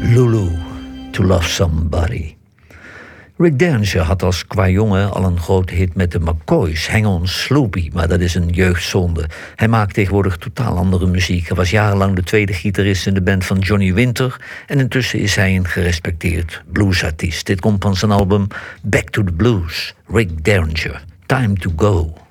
Lulu, To Love Somebody. Rick Derringer had als kwajongen al een grote hit met de McCoys, Hang On Sloopy, maar dat is een jeugdzonde. Hij maakt tegenwoordig totaal andere muziek. Hij was jarenlang de tweede gitarist in de band van Johnny Winter en intussen is hij een gerespecteerd bluesartiest. Dit komt van zijn album Back to the Blues, Rick Derringer, Time to Go.